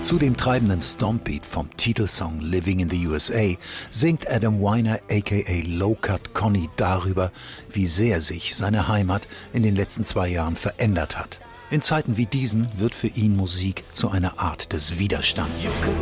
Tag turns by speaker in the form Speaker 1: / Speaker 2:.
Speaker 1: Zu dem treibenden Stompbeat vom Titelsong Living in the USA singt Adam Weiner aka Low Cut Connie darüber, wie sehr sich seine Heimat in den letzten 2 Jahren verändert hat. In Zeiten wie diesen wird für ihn Musik zu einer Art des Widerstands.